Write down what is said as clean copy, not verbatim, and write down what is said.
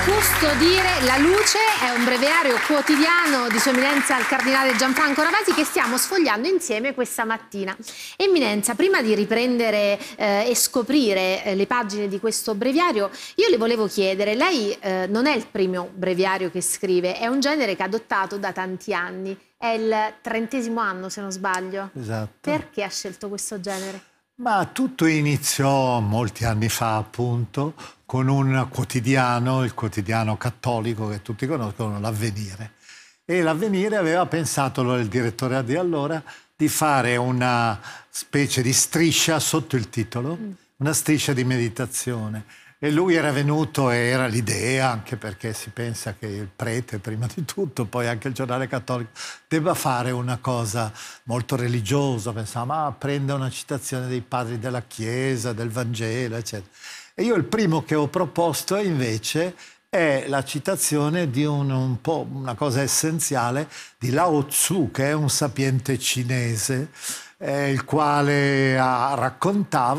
Custodire la luce è un breviario quotidiano di Sua Eminenza il Cardinale Gianfranco Ravasi che stiamo sfogliando insieme questa mattina. Eminenza, prima di riprendere e scoprire le pagine di questo breviario, io le volevo chiedere, lei non è il primo breviario che scrive, è un genere che ha adottato da tanti anni, è il 30° anno se non sbaglio. Esatto. Perché ha scelto questo genere? Ma tutto iniziò molti anni fa, appunto, con un quotidiano, il quotidiano cattolico che tutti conoscono, l'Avvenire. E l'Avvenire aveva pensato, il direttore di allora, di fare una specie di striscia sotto il titolo, una striscia di meditazione. E lui era venuto, e era l'idea, anche perché si pensa che il prete, prima di tutto, poi anche il giornale cattolico, debba fare una cosa molto religiosa. Pensava, ma prenda una citazione dei padri della Chiesa, del Vangelo, eccetera. E io il primo che ho proposto invece è la citazione di un po' una cosa essenziale di Lao Tzu, che è un sapiente cinese, il quale raccontava